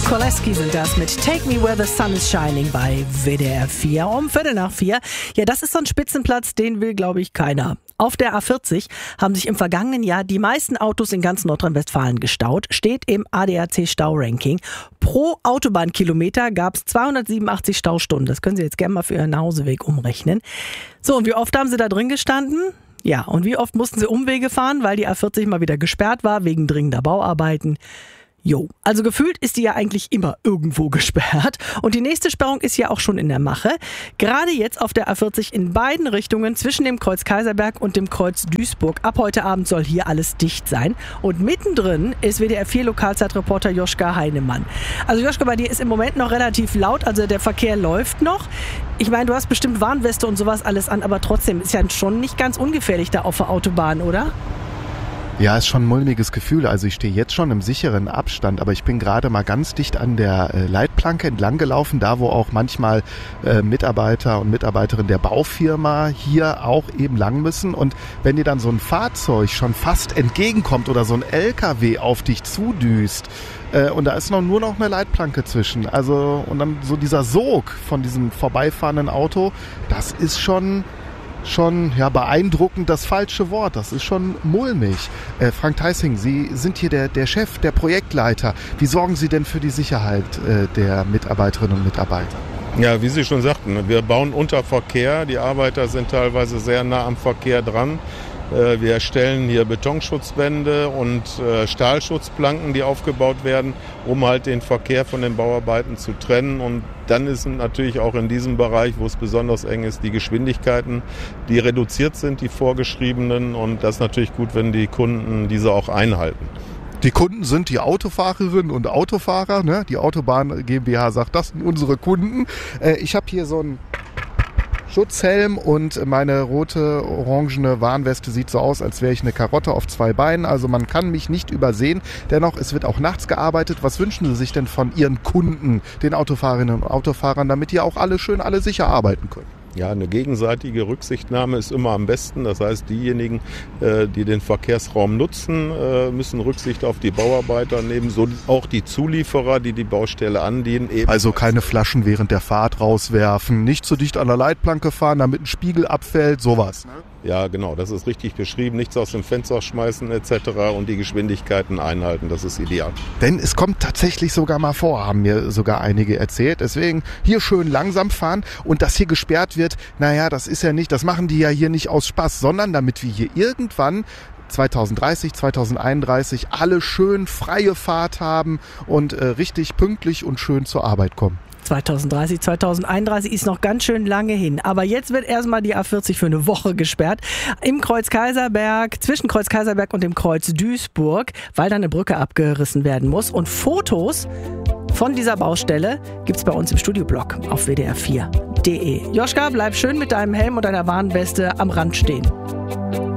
Koleski sind das mit Take Me Where the Sun is Shining bei WDR 4 um 3:15. Ja, das ist so ein Spitzenplatz, den will, glaube ich, keiner. Auf der A40 haben sich im vergangenen Jahr die meisten Autos in ganz Nordrhein-Westfalen gestaut, steht im ADAC-Stauranking. Pro Autobahnkilometer gab es 287 Staustunden. Das können Sie jetzt gerne mal für Ihren Nachhauseweg umrechnen. So, und wie oft haben Sie da drin gestanden? Ja, und wie oft mussten Sie Umwege fahren, weil die A40 mal wieder gesperrt war wegen dringender Bauarbeiten? Jo, also gefühlt ist die ja eigentlich immer irgendwo gesperrt. Und die nächste Sperrung ist ja auch schon in der Mache. Gerade jetzt auf der A40 in beiden Richtungen zwischen dem Kreuz Kaiserberg und dem Kreuz Duisburg. Ab heute Abend soll hier alles dicht sein. Und mittendrin ist WDR 4 Lokalzeitreporter Joschka Heinemann. Also Joschka, bei dir ist im Moment noch relativ laut, also der Verkehr läuft noch. Ich meine, du hast bestimmt Warnweste und sowas alles an, aber trotzdem ist ja schon nicht ganz ungefährlich da auf der Autobahn, oder? Ja, ist schon ein mulmiges Gefühl. Also ich stehe jetzt schon im sicheren Abstand, aber ich bin gerade mal ganz dicht an der Leitplanke entlang gelaufen, da wo auch manchmal Mitarbeiter und Mitarbeiterinnen der Baufirma hier auch eben lang müssen. Und wenn dir dann so ein Fahrzeug schon fast entgegenkommt oder so ein LKW auf dich zudüst, und da ist nur noch eine Leitplanke zwischen. Also und dann so dieser Sog von diesem vorbeifahrenden Auto, das ist schon ja, beeindruckend das falsche Wort. Das ist schon mulmig. Frank Theissing, Sie sind hier der Chef, der Projektleiter. Wie sorgen Sie denn für die Sicherheit der Mitarbeiterinnen und Mitarbeiter? Ja, wie Sie schon sagten, wir bauen unter Verkehr. Die Arbeiter sind teilweise sehr nah am Verkehr dran. Wir erstellen hier Betonschutzwände und Stahlschutzplanken, die aufgebaut werden, um halt den Verkehr von den Bauarbeiten zu trennen. Und dann ist natürlich auch in diesem Bereich, wo es besonders eng ist, die Geschwindigkeiten, die reduziert sind, die vorgeschriebenen. Und das ist natürlich gut, wenn die Kunden diese auch einhalten. Die Kunden sind die Autofahrerinnen und Autofahrer, ne? Die Autobahn GmbH sagt, das sind unsere Kunden. Ich habe hier so ein Schutzhelm und meine rote, orangene Warnweste sieht so aus, als wäre ich eine Karotte auf 2 Beinen. Also man kann mich nicht übersehen. Dennoch, es wird auch nachts gearbeitet. Was wünschen Sie sich denn von Ihren Kunden, den Autofahrerinnen und Autofahrern, damit die auch alle sicher arbeiten können? Ja, eine gegenseitige Rücksichtnahme ist immer am besten. Das heißt, diejenigen, die den Verkehrsraum nutzen, müssen Rücksicht auf die Bauarbeiter nehmen, so auch die Zulieferer, die die Baustelle andienen. Also keine Flaschen während der Fahrt rauswerfen, nicht zu dicht an der Leitplanke fahren, damit ein Spiegel abfällt, sowas. Ne? Ja, genau, das ist richtig beschrieben. Nichts aus dem Fenster schmeißen etc. und die Geschwindigkeiten einhalten, das ist ideal. Denn es kommt tatsächlich sogar mal vor, haben mir sogar einige erzählt. Deswegen hier schön langsam fahren und dass hier gesperrt wird, naja, das ist ja nicht, das machen die ja hier nicht aus Spaß, sondern damit wir hier irgendwann 2030, 2031 alle schön freie Fahrt haben und richtig pünktlich und schön zur Arbeit kommen. 2030, 2031 ist noch ganz schön lange hin. Aber jetzt wird erstmal die A40 für eine Woche gesperrt. Im Kreuz Kaiserberg, zwischen Kreuz Kaiserberg und dem Kreuz Duisburg, weil da eine Brücke abgerissen werden muss. Und Fotos von dieser Baustelle gibt's bei uns im Studioblog auf wdr4.de. Joschka, bleib schön mit deinem Helm und deiner Warnweste am Rand stehen.